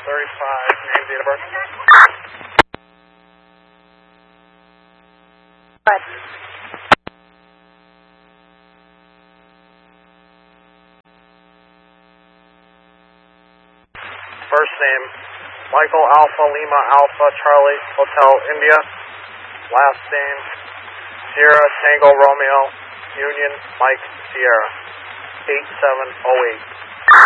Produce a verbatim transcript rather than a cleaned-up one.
thirty-five, name, date of birth. What? First name, Michael Alpha Lima Alpha Charlie Hotel India. Last name, Sierra Tango Romeo Union Mike Sierra. eight seven oh eight.